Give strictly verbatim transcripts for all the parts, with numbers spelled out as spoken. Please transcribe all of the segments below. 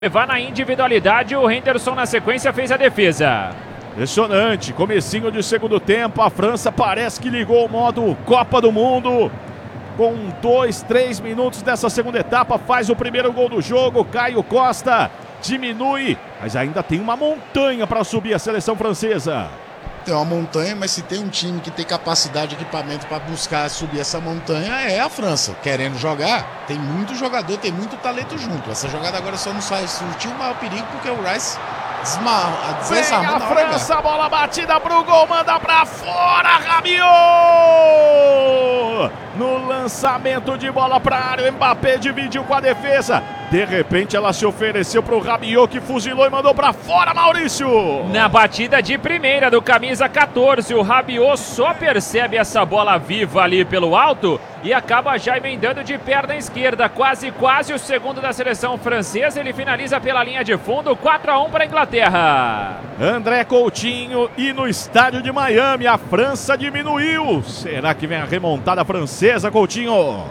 Levar na individualidade, o Henderson na sequência fez a defesa. Impressionante, comecinho de segundo tempo, a França parece que ligou o modo Copa do Mundo. Com dois, três minutos dessa segunda etapa, faz o primeiro gol do jogo, Caio Costa diminui, mas ainda tem uma montanha para subir a seleção francesa. Tem uma montanha, mas se tem um time que tem capacidade, equipamento para buscar subir essa montanha, é a França. Querendo jogar, tem muito jogador, tem muito talento junto. Essa jogada agora só não sai surtir o maior perigo porque o Rice desmarra, desarma. Vem a França, a bola batida pro gol, manda pra fora, Rabiot! No lançamento de bola pra área, o Mbappé dividiu com a defesa. De repente ela se ofereceu pro Rabiot, que fuzilou e mandou pra fora, Maurício! Na batida de primeira do camisa quatorze, o Rabiot só percebe essa bola viva ali pelo alto e acaba já emendando de perna esquerda. Quase, quase o segundo da seleção francesa. Ele finaliza pela linha de fundo, quatro a um para a Inglaterra. André Coutinho, e no estádio de Miami a França diminuiu. Será que vem a remontada francesa, Coutinho?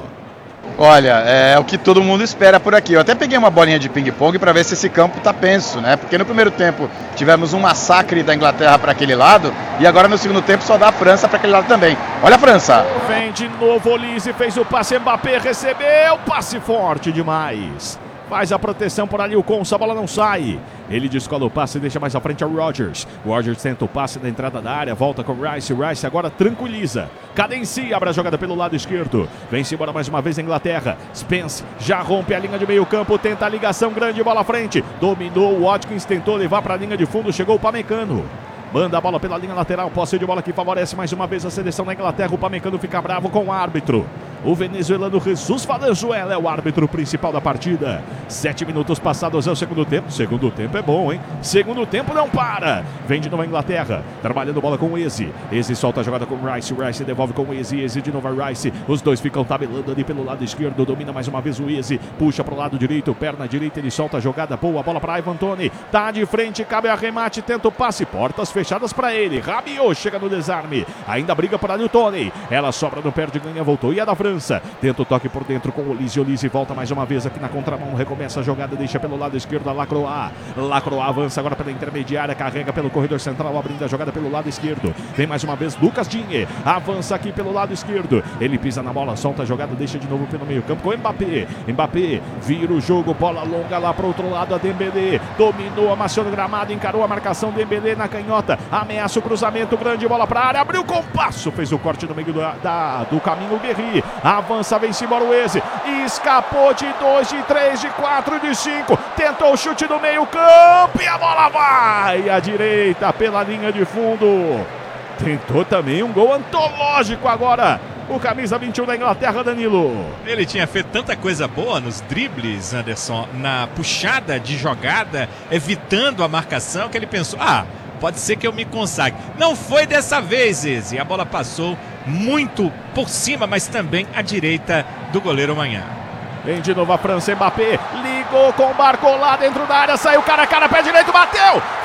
Olha, é o que todo mundo espera por aqui. Eu até peguei uma bolinha de ping-pong para ver se esse campo tá penso, né? Porque no primeiro tempo tivemos um massacre da Inglaterra para aquele lado e agora no segundo tempo só dá a França para aquele lado também. Olha a França. Vem de novo Olise, fez o passe, Mbappé recebeu, passe forte demais. Faz a proteção por ali, o Consa, a bola não sai. Ele descola o passe e deixa mais à frente o Rodgers. O Rodgers tenta o passe da entrada da área, volta com o Rice. O Rice agora tranquiliza. Cadencia, abre a jogada pelo lado esquerdo. Vem-se embora mais uma vez a Inglaterra. Spence já rompe a linha de meio campo, tenta a ligação, grande bola à frente. Dominou, o Watkins tentou levar para a linha de fundo, chegou o Pamecano. Manda a bola pela linha lateral, posse de bola que favorece mais uma vez a seleção da Inglaterra. O Pamecano fica bravo com o árbitro. O venezuelano Jesus Valenzuela é o árbitro principal da partida. Sete minutos passados é o segundo tempo. Segundo tempo é bom, hein? Segundo tempo não para. Vem de novo a Inglaterra, trabalhando bola com o Eze. Eze solta a jogada com o Rice. Rice devolve com o Eze. Eze de novo a Rice. Os dois ficam tabelando ali pelo lado esquerdo. Domina mais uma vez o Eze. Puxa pro lado direito, perna direita. Ele solta a jogada boa. Bola para Ivan Toney. Tá de frente, cabe arremate. Tenta o passe. Portas fechadas para ele. Rabiot chega no desarme. Ainda briga por ali o Toney. Ela sobra no perde, ganha, voltou. E é da França. Tenta o toque por dentro com o Olise. Olise volta mais uma vez aqui na contramão. Recomeça a jogada, deixa pelo lado esquerdo a Lacroix. Lacroix avança agora pela intermediária. Carrega pelo corredor central, abrindo a jogada pelo lado esquerdo. Vem mais uma vez Lucas Digne. Avança aqui pelo lado esquerdo. Ele pisa na bola, solta a jogada, deixa de novo pelo meio campo com o Mbappé. Mbappé vira o jogo, bola longa lá para o outro lado. A Dembélé dominou, amassou no gramado, encarou a marcação. Dembélé na canhota. Ameaça o cruzamento, grande bola para a área. Abriu com passo, fez o corte no meio do, da, do caminho. O Berry avança, vem-se embora o Eze. Escapou de dois, de três, de quatro, de cinco. Tentou o chute do meio campo e a bola vai à direita pela linha de fundo. Tentou também um gol antológico agora. O camisa vinte e um da Inglaterra, Danilo. Ele tinha feito tanta coisa boa nos dribles, Anderson, na puxada de jogada, evitando a marcação, que ele pensou, ah, pode ser que eu me consagre. Não foi dessa vez, Eze. A bola passou muito por cima, mas também à direita do goleiro Manhã. Vem de novo a França, Mbappé ligou com o Barco lá dentro da área, saiu cara a cara, pé direito, bateu!